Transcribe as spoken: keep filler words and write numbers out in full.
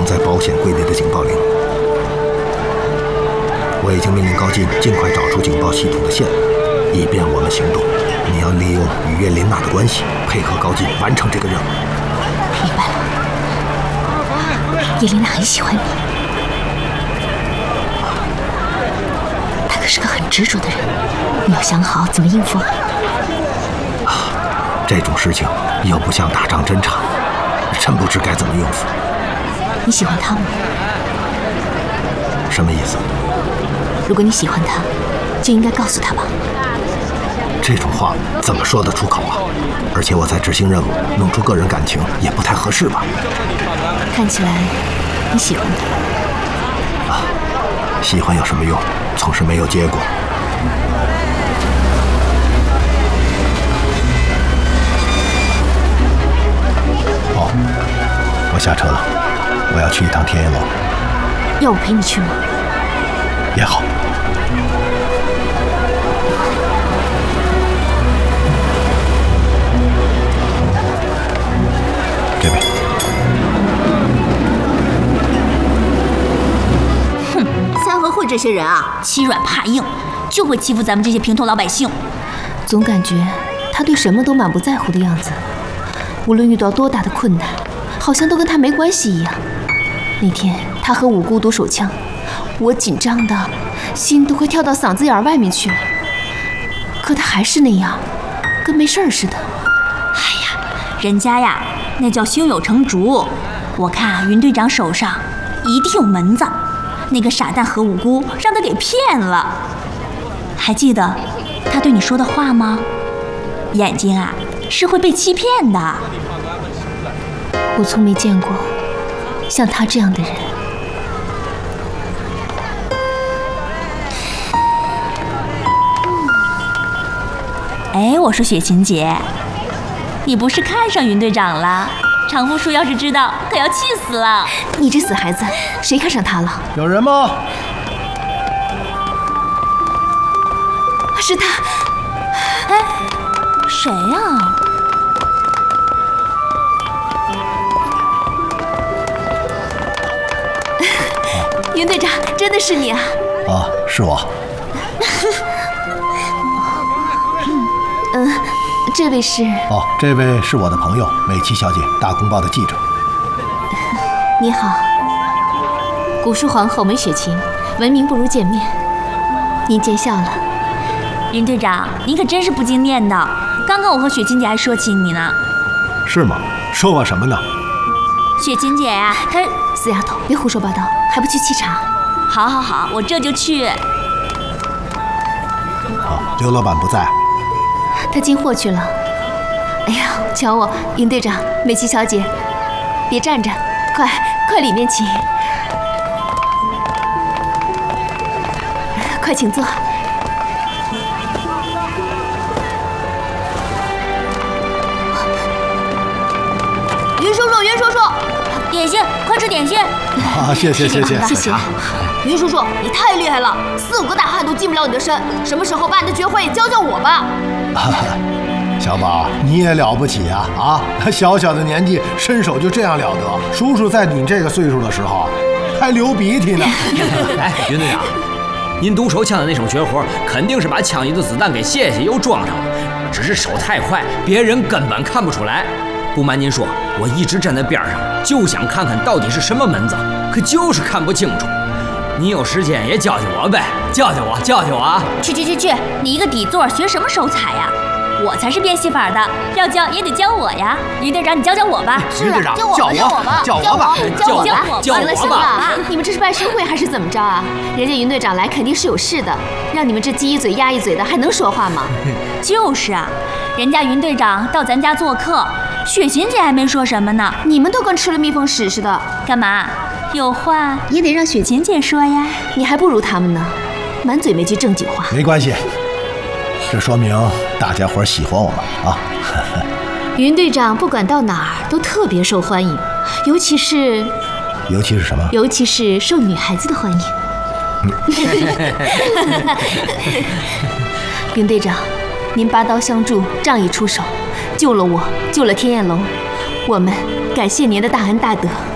在保险柜里的警报铃。我已经命令高进尽快找出警报系统的线，以便我们行动。你要利用与岳琳娜的关系，配合高进完成这个任务。 明白了，叶琳娜很喜欢你，她可是个很执着的人，你要想好怎么应付啊。 啊，这种事情又不像打仗侦察，真不知该怎么应付。 你喜欢她吗？ 什么意思？ 如果你喜欢她，就应该告诉她吧。 这种话怎么说得出口啊？而且我在执行任务，弄出个人感情也不太合适吧？ 看起来你喜欢她。 啊，喜欢有什么用？总是没有结果。哦，我下车了，我要去一趟天野楼。 要我陪你去吗？ 也好。这边。 哼，三合会这些人啊，欺软怕硬，就会欺负咱们这些平头老百姓。 总感觉他对什么都满不在乎的样子，无论遇到多大的困难，好像都跟他没关系一样。那天他和五姑赌手枪，我紧张的心都快跳到嗓子眼外面去了，可他还是那样，跟没事似的。 哎呀，人家呀，那叫胸有成竹。我看云队长手上一定有门子，那个傻蛋何五姑让他给骗了。还记得他对你说的话吗？眼睛啊，是会被欺骗的。 我从没见过像他这样的人。 哎，我说雪琴姐，你不是看上云队长了？常富叔要是知道，可要气死了。 你这死孩子，谁看上他了？ 有人吗？ 是他。 哎，谁呀？ 云队长，真的是你啊！ 啊，是我。 嗯，这位是…… 哦，这位是我的朋友美琪小姐，大公报的记者。 你好，古树皇后美雪琴，闻名不如见面。您见笑了。 云队长，您可真是不经念的。刚刚我和雪琴姐还说起你呢。 是吗？说我什么呢？ 雪琴姐呀、啊，她…… 死丫头，别胡说八道，还不去沏茶？ 好，好，好，我这就去。 哦，刘老板不在。 他进货去了。哎呀，瞧我，云队长，美琪小姐，别站着，快快里面请，快请坐。 云叔叔，云叔叔，点心，快吃点心。 啊，谢谢谢谢谢谢。 云叔叔，你太厉害了，四五个大汉都进不了你的身。什么时候把你的绝活也教教我吧？ 小宝，你也了不起啊！啊，小小的年纪，身手就这样了得。叔叔在你这个岁数的时候，还流鼻涕呢。 哎，云队长，您读手枪的那手绝活，肯定是把枪里的子弹给卸下又装上了，只是手太快，别人根本看不出来。不瞒您说，我一直站在边上，就想看看到底是什么门子，可就是看不清楚。你有时间也教教我呗，教教我，教教我啊！ 去去去去，你一个底座学什么手彩呀？我才是变戏法的，要教也得教我呀。云队长，你教教我吧。 云队长，教我吧，教我吧， 教我吧， 行了行了， 了，你们这是办生会还是怎么着啊？人家云队长来肯定是有事的，让你们这鸡一嘴鸭一嘴的，还能说话吗？ 就是啊，人家云队长到咱家做客，雪琴姐还没说什么呢， 你们都跟吃了蜜蜂屎似的。 干嘛？有话也得让雪琴姐说呀。 你还不如他们呢，满嘴没句正经话。 没关系，这说明大家伙喜欢我们啊。 云队长不管到哪儿都特别受欢迎，尤其是…… 尤其是什么？ 尤其是受女孩子的欢迎。云队长，您拔刀相助，仗义出手，救了我，救了天焰楼，我们感谢您的大恩大德。